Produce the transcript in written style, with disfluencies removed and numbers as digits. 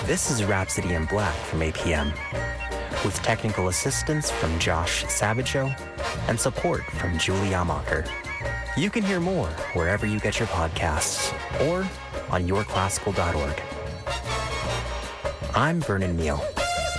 This is Rhapsody in Black from APM, with technical assistance from Josh Savageau and support from Julie Amacher. You can hear more wherever you get your podcasts or on yourclassical.org. I'm Vernon Neal.